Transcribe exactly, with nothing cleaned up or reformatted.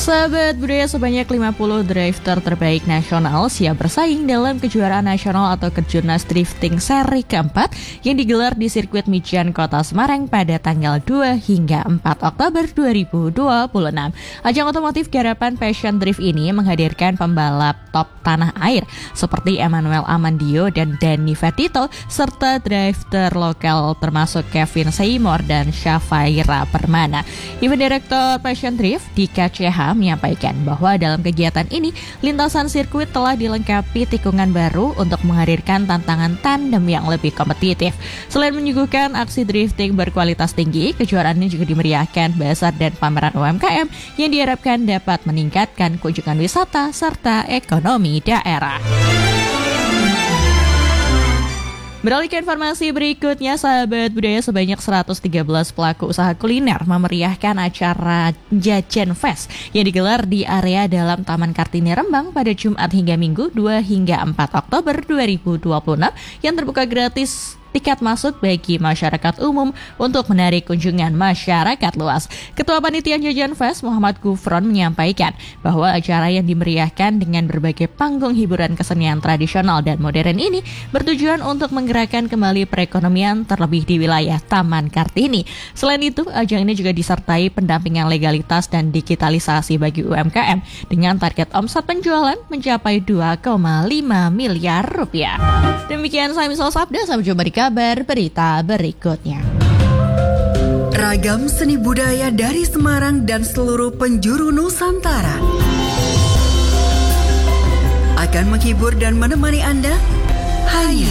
Sahabat budaya, sebanyak lima puluh drifter terbaik nasional siap bersaing dalam kejuaraan nasional atau Kejurnas Drifting seri keempat yang digelar di sirkuit Mijan Kota Semarang pada tanggal dua hingga empat Oktober dua ribu dua puluh enam. Ajang otomotif garapan Passion Drift ini menghadirkan pembalap top tanah air seperti Emmanuel Amandio dan Danny Vertito serta drifter lokal termasuk Kevin Seymour dan Syafaira Permana. Event Director Passion Drift Dika C H menyampaikan bahwa dalam kegiatan ini lintasan sirkuit telah dilengkapi tikungan baru untuk menghadirkan tantangan tandem yang lebih kompetitif. Selain menyuguhkan aksi drifting berkualitas tinggi, kejuaraan ini juga dimeriahkan bazar dan pameran U M K M yang diharapkan dapat meningkatkan kunjungan wisata serta ekonomi daerah. Beralih ke informasi berikutnya, sahabat budaya, sebanyak seratus tiga belas pelaku usaha kuliner memeriahkan acara Jajan Fest yang digelar di area dalam Taman Kartini Rembang pada Jumat hingga Minggu dua hingga empat Oktober dua ribu dua puluh enam yang terbuka gratis tiket masuk bagi masyarakat umum untuk menarik kunjungan masyarakat luas. Ketua Panitia Jajan Fest Muhammad Gufron menyampaikan bahwa acara yang dimeriahkan dengan berbagai panggung hiburan kesenian tradisional dan modern ini bertujuan untuk menggerakkan kembali perekonomian terlebih di wilayah Taman Kartini. Selain itu, ajang ini juga disertai pendampingan legalitas dan digitalisasi bagi U M K M dengan target omset penjualan mencapai dua koma lima miliar rupiah. Demikian saya Misal Sabda, sampai jumpa di kabar berita berikutnya. Ragam seni budaya dari Semarang dan seluruh penjuru Nusantara akan menghibur dan menemani Anda hanya